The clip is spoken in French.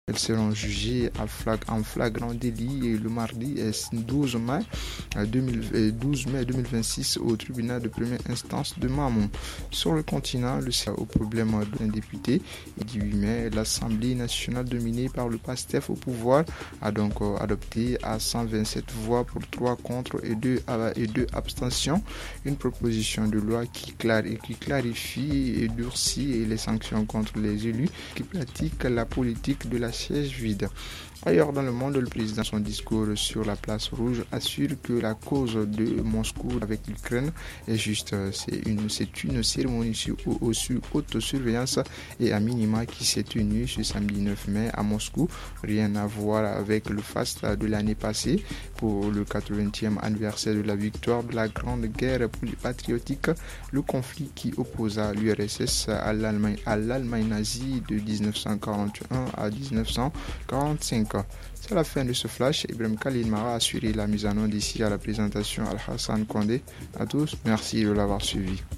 Elles seront jugées en flagrant délit le mardi 12 mai 2026 au tribunal de première instance de Mamou. Sur le continent, au problème d'un député, le 18 mai, l'Assemblée nationale dominée par le PASTEF au pouvoir a donc adopté à 127 voix pour 3 contre et 2 abstentions une proposition de loi qui clarifie et durcit les sanctions contre les élus qui pratiquent la politique de la siège vide. Ailleurs dans le monde, le président, dans son discours sur la place rouge, assure que la cause de Moscou avec l'Ukraine est juste. C'est une cérémonie sous haute surveillance et à minima qui s'est tenue ce samedi 9 mai à Moscou. Rien à voir avec le faste de l'année passée pour le 80e anniversaire de la victoire de la Grande Guerre patriotique, le conflit qui opposa l'URSS à l'Allemagne nazie de 1941 à 1945. C'est la fin de ce flash. Ibrahim Khalil Mara a assuré la mise en onde ici à la présentation Al-Hassan Kondé. À tous, merci de l'avoir suivi.